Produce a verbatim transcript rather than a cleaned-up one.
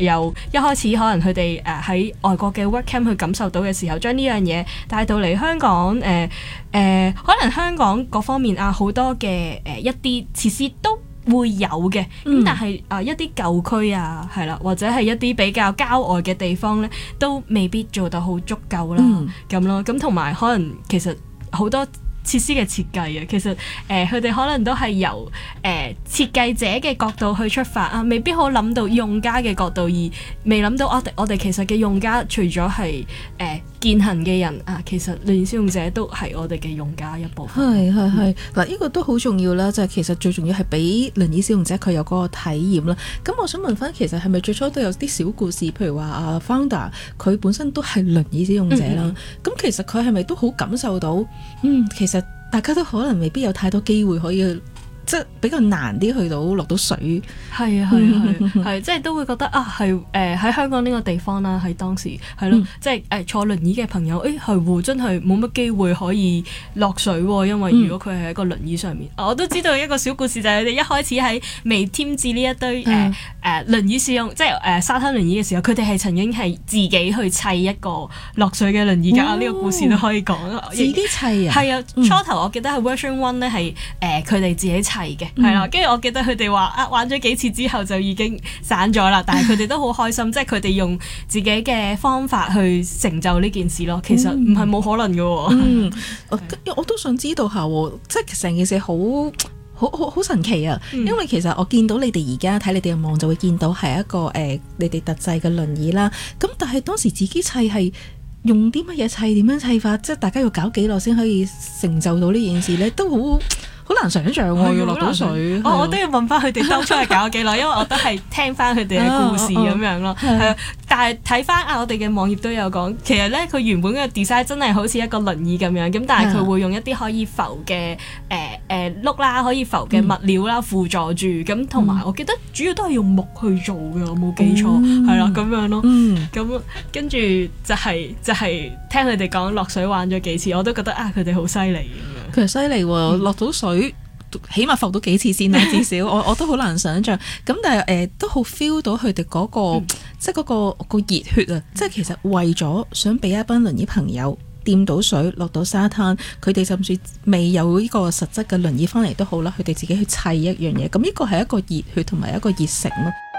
由一開始可能佢哋誒喺外國嘅 work camp 去感受到嘅時候，將呢樣嘢帶到嚟香港誒誒、呃呃，可能香港各方面啊好多嘅誒、呃、一啲設施都會有嘅，咁、嗯、但係啊、呃、一啲舊區啊係啦，或者係一啲比較郊外嘅地方咧，都未必做得好足夠啦，咁、嗯、咯，咁同埋可能其實好多設施嘅設計啊，其實誒佢哋可能都係由誒、呃、設計者嘅角度去出發啊，未必好諗到用家嘅角度，而未諗到我哋我哋其實嘅用家除咗係誒健行嘅人啊，其實輪椅使用者都係我哋嘅用家一部分。 係係係嗱，呢個都好重要啦，就係、是、其實最重要係俾輪椅使用者佢有嗰個體驗啦。咁我想問翻，其實係咪最初都有啲小故事？譬如話啊 founder 佢本身都係輪椅使用者啦，咁、嗯、其實佢係咪都好感受到嗯其實大家都可能未必有太多機會可以，即係比較難啲去到落到水。 係啊係啊係，係即係都會覺得啊係誒喺香港呢個地方啦，喺當時係咯，即係誒坐輪椅嘅朋友，誒係喎，真係冇乜機會可以落水喎，因為如果佢係喺個輪椅上面、嗯，我都知道一個小故事就係佢哋一開始喺未添置呢一堆誒誒、嗯呃、輪椅使用，即係誒、呃、沙灘輪椅嘅時候，佢哋係曾經係自己去砌一個落水嘅輪椅㗎。呢、哦呢個故事都可以講， 自己砌啊。 係啊，初頭我記得係 version one 咧係誒佢哋自己砌嘅，係啦，跟住我記得佢哋話啊玩咗幾次之後就已經散咗啦，但係佢哋都好開心，即係佢哋用自己嘅方法去成就呢件事咯。其實唔係冇可能嘅、哦。嗯， 我我都想知道下，即係成件事好好好好神奇啊、嗯！因為其實我見到你哋而家睇你哋嘅網就會見到係一個誒、呃，你哋特製嘅輪椅啦。咁但係當時自己砌係用啲乜嘢砌？點樣砌法？即係大家要搞幾耐先可以成就到呢件事咧？都好。好難想像喎，要落到水。 我我都要問翻佢哋當初係搞咗幾耐，因為我都係聽翻佢哋嘅故事咁樣咯。係啊，但係睇翻啊，我哋嘅網頁都有講，其實咧佢原本嘅 design 真係好似一個輪椅咁樣，咁但係佢會用一啲可以浮嘅誒誒轆啦，可以浮嘅物料啦輔助住，咁同埋我記得主要都係用木去做嘅，我冇記錯，係啦咁樣咯。咁跟住就係就係聽佢哋講落水玩咗幾次，我都覺得啊，佢哋好犀利咁樣。 佢係犀利喎，落到水。起碼浮到幾次先啦，至少我我都好難想像。咁但係誒、呃、都好 feel 到佢哋嗰個、嗯、即係、嗰、嗰個、嗰個熱血啊！即係其實為咗想俾一班輪椅朋友掂到水落到沙灘，佢哋甚至未有呢個實質嘅輪椅翻嚟都好啦，佢哋自己去砌一樣嘢。咁呢個係一個熱血同埋一個熱誠咯。